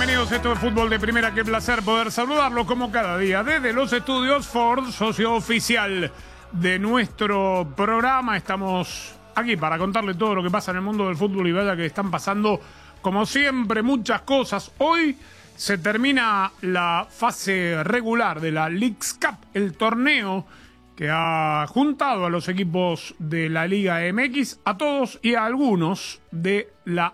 Bienvenidos, esto es Fútbol de Primera, qué placer poder saludarlos como cada día desde los estudios Ford, socio oficial de nuestro programa. Estamos aquí para contarle todo lo que pasa en el mundo del fútbol y vaya que están pasando, como siempre, muchas cosas. Hoy se termina la fase regular de la Leagues Cup, el torneo que ha juntado a los equipos de la Liga MX, a todos y a algunos de la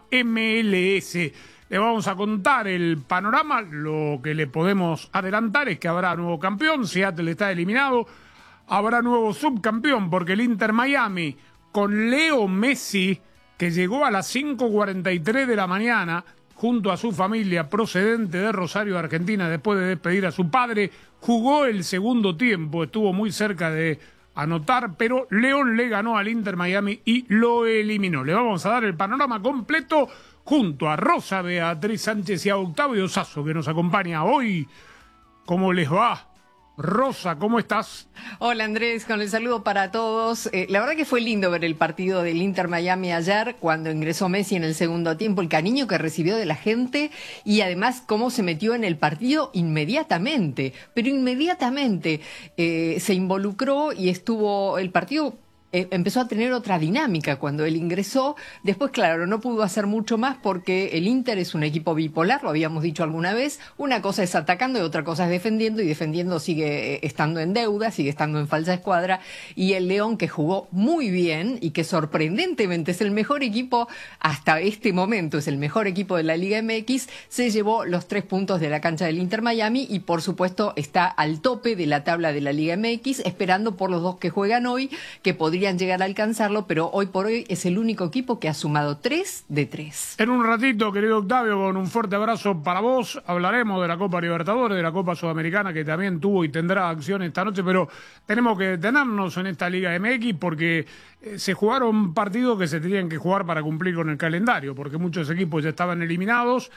MLS. Le vamos a contar el panorama. Lo que le podemos adelantar es que habrá nuevo campeón. Seattle está eliminado. Habrá nuevo subcampeón porque el Inter Miami, con Leo Messi, que llegó a las 5:43 de la mañana junto a su familia procedente de Rosario, Argentina, después de despedir a su padre, jugó el segundo tiempo. Estuvo muy cerca de anotar, pero León le ganó al Inter Miami y lo eliminó. Le vamos a dar el panorama completo junto a Rosa, Beatriz Sánchez y a Octavio Sasso, que nos acompaña hoy. ¿Cómo les va? Rosa, ¿cómo estás? Hola Andrés, con el saludo para todos. La verdad que fue lindo ver el partido del Inter Miami ayer, cuando ingresó Messi en el segundo tiempo, el cariño que recibió de la gente y además cómo se metió en el partido inmediatamente, pero inmediatamente se involucró y estuvo el partido. Empezó a tener otra dinámica cuando él ingresó. Después, claro, no pudo hacer mucho más porque el Inter es un equipo bipolar, lo habíamos dicho alguna vez. Una cosa es atacando y otra cosa es defendiendo, y defendiendo sigue estando en deuda, sigue estando en falsa escuadra. Y el León, que jugó muy bien y que sorprendentemente es el mejor equipo hasta este momento, es el mejor equipo de la Liga MX, se llevó los 3 puntos de la cancha del Inter Miami y por supuesto está al tope de la tabla de la Liga MX, esperando por los dos que juegan hoy, que podrían llegar a alcanzarlo, pero hoy por hoy es el único equipo que ha sumado 3 de 3. En un ratito, querido Octavio, con un fuerte abrazo para vos, hablaremos de la Copa Libertadores, de la Copa Sudamericana, que también tuvo y tendrá acción esta noche, pero tenemos que detenernos en esta Liga MX porque se jugaron partidos que se tenían que jugar para cumplir con el calendario, porque muchos equipos ya estaban eliminados.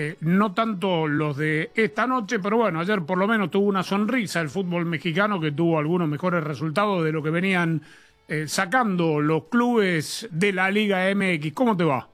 No tanto los de esta noche, pero bueno, ayer por lo menos tuvo una sonrisa el fútbol mexicano, que tuvo algunos mejores resultados de lo que venían sacando los clubes de la Liga MX. ¿Cómo te va?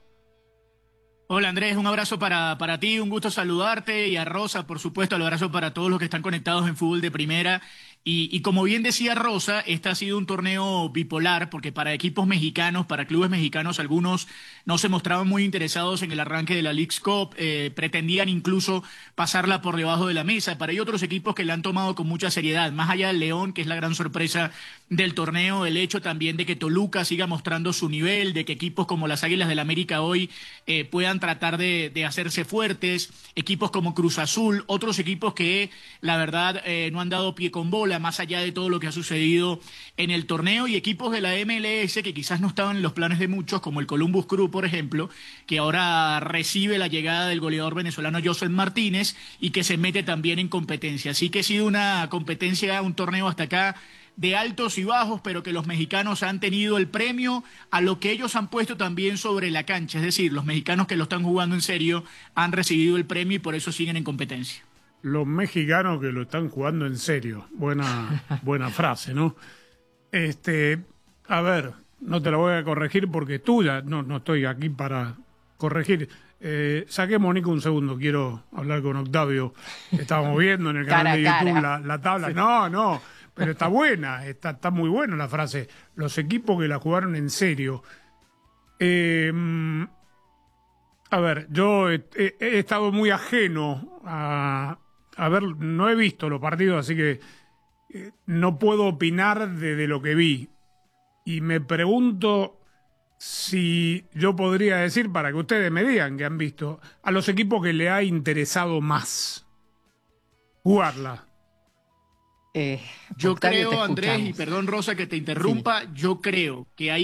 Hola Andrés, un abrazo para ti, un gusto saludarte, y a Rosa, por supuesto, el abrazo para todos los que están conectados en Fútbol de Primera. Y como bien decía Rosa, este ha sido un torneo bipolar, porque para equipos mexicanos, para clubes mexicanos, algunos no se mostraban muy interesados en el arranque de la Leagues Cup, pretendían incluso pasarla por debajo de la mesa, pero hay otros equipos que la han tomado con mucha seriedad, más allá del León, que es la gran sorpresa del torneo, el hecho también de que Toluca siga mostrando su nivel, de que equipos como las Águilas del América hoy puedan tratar de hacerse fuertes, equipos como Cruz Azul, otros equipos que la verdad no han dado pie con bola, más allá de todo lo que ha sucedido en el torneo, y equipos de la MLS que quizás no estaban en los planes de muchos, como el Columbus Crew, por ejemplo, que ahora recibe la llegada del goleador venezolano Joseph Martínez y que se mete también en competencia. Así que ha sido una competencia, un torneo hasta acá de altos y bajos, pero que los mexicanos han tenido el premio a lo que ellos han puesto también sobre la cancha. Es decir, los mexicanos que lo están jugando en serio han recibido el premio y por eso siguen en competencia. Los mexicanos que lo están jugando en serio. Buena frase, ¿no? A ver, no te la voy a corregir porque es tuya. No estoy aquí para corregir. Saquemos, Nico, un segundo. Quiero hablar con Octavio. Estábamos viendo en el canal de YouTube la tabla. Sí. No, pero está buena. Está muy buena la frase. Los equipos que la jugaron en serio. A ver, yo he estado muy ajeno a ver, no he visto los partidos, así que no puedo opinar de lo que vi. Y me pregunto si yo podría decir, para que ustedes me digan que han visto, a los equipos que le ha interesado más jugarla. Yo creo, Andrés, y perdón Rosa que te interrumpa, sí. Yo creo que hay